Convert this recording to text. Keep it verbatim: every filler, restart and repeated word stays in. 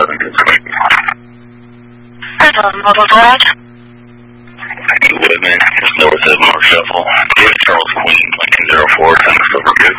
seven Detroit. Hello, Mobile Garage. Whitman, North of North Shuffle. David Charles Queen, Lincoln zero four, ten Silver Goose.